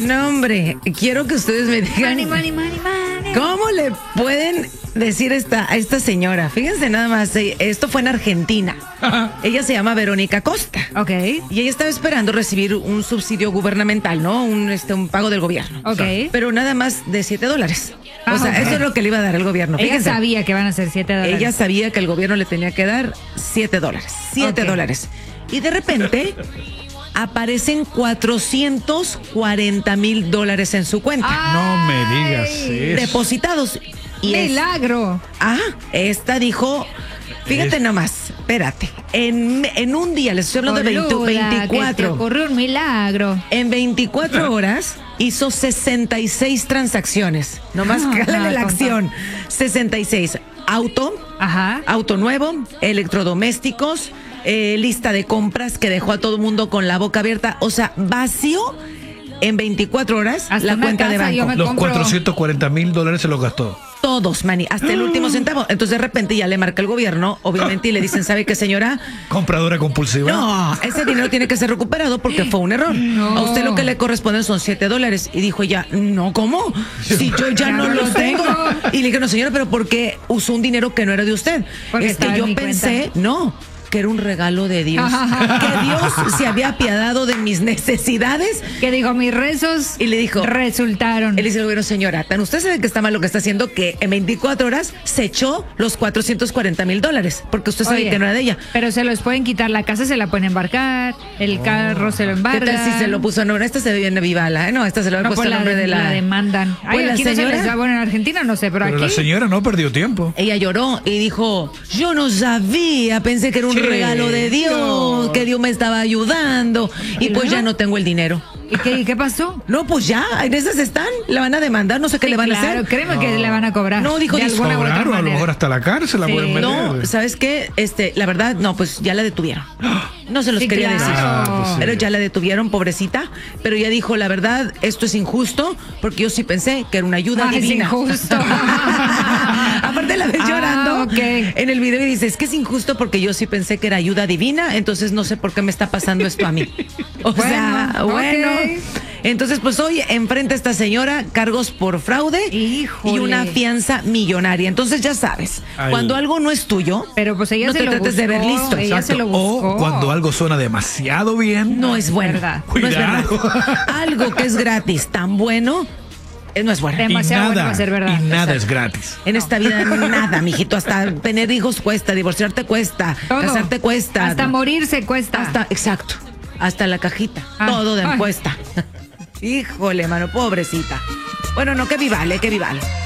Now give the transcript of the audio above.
No, hombre, quiero que ustedes me digan. Money. ¿Cómo le pueden decir a esta señora? Fíjense nada más, esto fue en Argentina. Ella se llama Verónica Costa. Ok. Y ella estaba esperando recibir un subsidio gubernamental, ¿no? Un pago del gobierno. Ok. Pero nada más de $7. O sea, eso es lo que le iba a dar el gobierno. Ella Fíjense. sabía que van a ser $7. Ella sabía que el gobierno le tenía que dar $7. $7. Y de repente aparecen $440,000 en su cuenta. No me digas eso. Depositados. ¡Milagro! Esta dijo, fíjate nomás, espérate, en un día, les estoy hablando de Boluda, 24. que te ocurrió un milagro. En 24 horas hizo 66 transacciones. Nomás cálale la acción. 66. Auto nuevo, electrodomésticos, lista de compras que dejó a todo el mundo con la boca abierta. O sea, vació en 24 horas hasta la cuenta de banco. Los $440,000 se los gastó. Todos, Manny, hasta el último centavo. Entonces de repente ya le marca el gobierno, obviamente, y le dicen, ¿sabe qué, señora? Compradora compulsiva. No, ese dinero tiene que ser recuperado porque fue un error. No. A usted lo que le corresponde son $7. Y dijo ella, no, ¿cómo? Si yo ya no los tengo. Y le dije, no, señora, pero ¿por qué usó un dinero que no era de usted? Porque Es que estaba en yo mi pensé, no, que era un regalo de Dios. Que Dios se había apiadado de mis necesidades. Que dijo, mis rezos Y le dijo, resultaron. él dice, bueno, señora, tan usted sabe que está mal lo que está haciendo, que en 24 horas se echó los $440,000, porque usted sabe Oye, que no era de ella. Pero se los pueden quitar, la casa se la pueden embarcar, el carro se lo ¿Qué embarcan. tal si se lo puso a nombre? Esta se ve bien Vivala, ¿eh? No, esta se lo ha puesto a nombre de la... demandan. Ay, Pues la aquí no se señora- les da, bueno, en Argentina no sé, pero Pero aquí. la señora no perdió tiempo. Ella lloró y dijo, yo no sabía, pensé que era un Sí, regalo de Dios, no. que Dios me estaba ayudando, y pues ya no tengo el dinero. ¿Y qué pasó? No, pues ya, en esas están, la van a demandar, no sé qué le van a Claro, hacer. créeme que le van a cobrar. No, dijo, de alguna u otra Cobraron, a lo manera. mejor hasta la cárcel la Sí. pueden meter. No, ¿sabes qué? La verdad, no, pues ya la detuvieron. No se los Sí, quería claro. decir. Pues sí. Pero ya la detuvieron, pobrecita. Pero ella dijo, la verdad, esto es injusto, porque yo sí pensé que era una ayuda Ay, es divina. injusto. Aparte la ves llorando ok. en el video y dice, es que es injusto porque yo sí pensé que era ayuda divina, entonces no sé por qué me está pasando esto a mí. O sea, bueno. ok. Entonces, pues hoy enfrenta a esta señora cargos por fraude Híjole. y una fianza millonaria. Entonces ya sabes, Ay. cuando algo no es tuyo, Pero pues ella no se te lo trates de ver buscó, listo. ella se lo buscó. O cuando algo suena demasiado bien. No es bueno. verdad. No es verdad. Cuidado. Algo que es gratis, tan bueno, no es bueno. Y demasiado bueno va a ser verdad. y nada es gratis. En esta vida nada, mijito. Hasta tener hijos cuesta, divorciarte cuesta, Todo. casarte cuesta. Hasta morirse cuesta. Exacto. Hasta la cajita. Ah. Todo de Ay. cuesta. Híjole, mano, pobrecita. Bueno, no, que vivale, que vivale.